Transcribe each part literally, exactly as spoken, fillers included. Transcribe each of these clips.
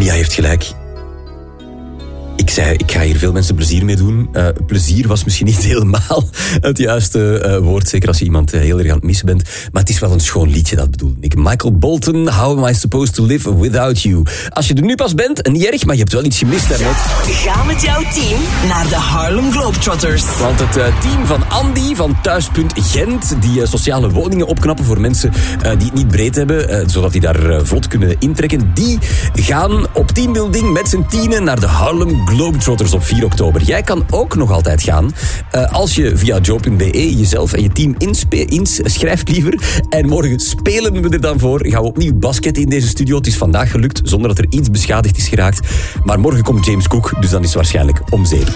Mia heeft gelijk. Ik zei, ik ga hier veel mensen plezier mee doen. Uh, plezier was misschien niet helemaal het juiste uh, woord. Zeker als je iemand uh, heel erg aan het missen bent. Maar het is wel een schoon liedje, dat bedoel ik. Michael Bolton, How Am I Supposed to Live Without You? Als je er nu pas bent, niet erg, maar je hebt wel iets gemist daarnet. Ga met jouw team naar de Harlem Globetrotters. Want het uh, team van Andy van Thuispunt Gent, die uh, sociale woningen opknappen voor mensen uh, die het niet breed hebben, uh, zodat die daar uh, vlot kunnen intrekken, die gaan op teambuilding met z'n tienen naar de Harlem Globetrotters op vier oktober. Jij kan ook nog altijd gaan uh, als je via joe punt b e jezelf en je team inspe- inschrijft liever. En morgen spelen we er dan voor. Gaan we opnieuw basketten in deze studio. Het is vandaag gelukt zonder dat er iets beschadigd is geraakt. Maar morgen komt James Cook, dus dan is het waarschijnlijk om zeven.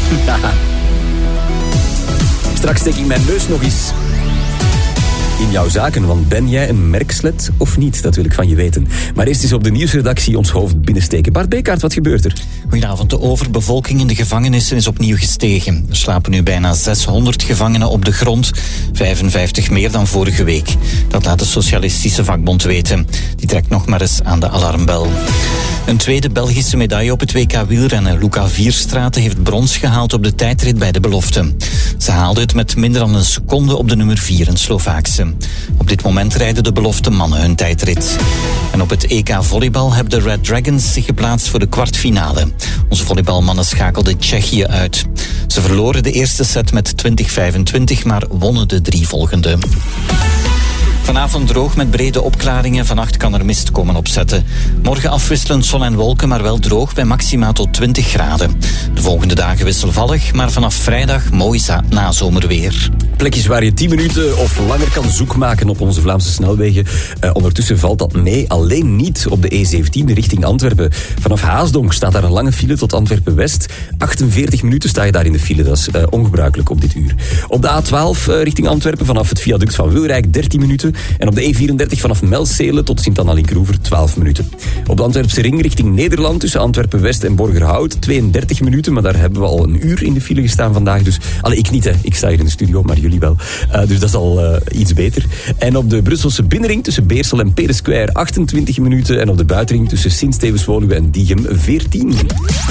Straks steek ik mijn neus nog eens in jouw zaken, want ben jij een merkslet of niet? Dat wil ik van je weten. Maar eerst eens op de nieuwsredactie ons hoofd binnensteken. Bart Bekaert, wat gebeurt er? Goedenavond. De overbevolking in de gevangenissen is opnieuw gestegen. Er slapen nu bijna zeshonderd gevangenen op de grond, vijfenvijftig meer dan vorige week. Dat laat de Socialistische Vakbond weten. Die trekt nog maar eens aan de alarmbel. Een tweede Belgische medaille op het W K wielrennen. Luca Vierstraten heeft brons gehaald op de tijdrit bij de belofte. Ze haalde het met minder dan een seconde op de nummer vier, een Slovaakse. Op dit moment rijden de belofte mannen hun tijdrit. En op het E K volleybal hebben de Red Dragons zich geplaatst voor de kwartfinale. Onze volleybalmannen schakelden Tsjechië uit. Ze verloren de eerste set met twintig vijfentwintig, maar wonnen de drie volgende. Vanavond droog met brede opklaringen. Vannacht kan er mist komen opzetten. Morgen afwisselend zon en wolken, maar wel droog bij maxima tot twintig graden. De volgende dagen wisselvallig, maar vanaf vrijdag mooi za- nazomerweer. Plekjes waar je tien minuten of langer kan zoek maken op onze Vlaamse snelwegen. Uh, ondertussen valt dat mee. Alleen niet op de E zeventien richting Antwerpen. Vanaf Haasdonk staat daar een lange file tot Antwerpen-West. achtenveertig minuten sta je daar in de file. Dat is uh, ongebruikelijk op dit uur. Op de A twaalf uh, richting Antwerpen vanaf het viaduct van Wilrijk dertien minuten. En op de E vierendertig vanaf Melzele tot Sint-Anna-Linkeroever twaalf minuten. Op de Antwerpse ring richting Nederland tussen Antwerpen-West en Borgerhout tweeëndertig minuten. Maar daar hebben we al een uur in de file gestaan vandaag. Dus, allee, ik niet, hè. Ik sta hier in de studio, maar jullie wel. Uh, dus dat is al uh, iets beter. En op de Brusselse binnenring tussen Beersel en Pere Square achtentwintig minuten. En op de buitenring tussen Sint-Stevens-Woluwe en Diegem veertien.